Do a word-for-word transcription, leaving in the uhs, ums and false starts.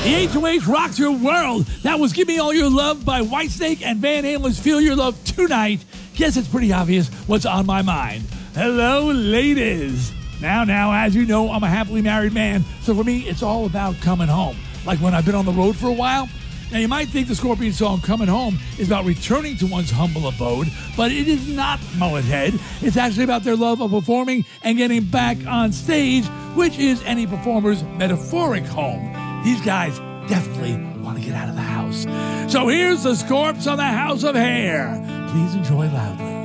The H O H rocks your world. That was Give Me All Your Love by Whitesnake and Van Halen's Feel Your Love Tonight. Guess it's pretty obvious what's on my mind. Hello, ladies. Now, now, as you know, I'm a happily married man, so for me, it's all about coming home. Like when I've been on the road for a while. Now, you might think the Scorpions song Coming Home is about returning to one's humble abode, but it is not, Mullet Head. It's actually about their love of performing and getting back on stage, which is any performer's metaphoric home. These guys definitely want to get out of the house. So here's the Scorps on the House of Hair. Please enjoy loudly.